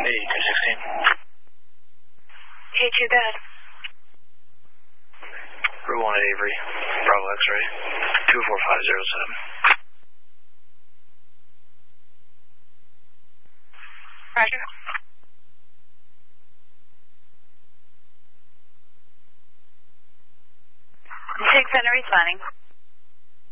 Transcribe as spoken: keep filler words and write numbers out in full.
Hey, two sixteen. Hey, too bad. Route one at Avery, Bravo X-ray, two four five zero seven. Roger. Six Center responding.